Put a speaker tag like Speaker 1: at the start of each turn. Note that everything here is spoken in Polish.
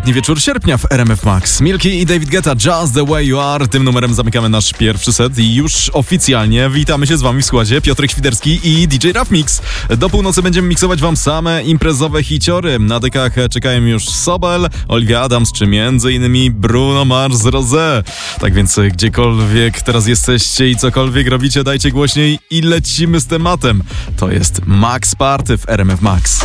Speaker 1: ostatni wieczór sierpnia w RMF Max. Milky i David Guetta, Just the Way You Are. Tym numerem zamykamy nasz pierwszy set i już oficjalnie witamy się z wami w składzie. Piotrek Świderski i DJ Rough Mix. Do północy będziemy miksować wam same imprezowe hiciory. Na dekach czekają już Sobel, Olivia Adams czy m.in. Bruno Mars Rosé. Tak więc gdziekolwiek teraz jesteście i cokolwiek robicie, dajcie głośniej i lecimy z tematem. To jest Max Party w RMF Max.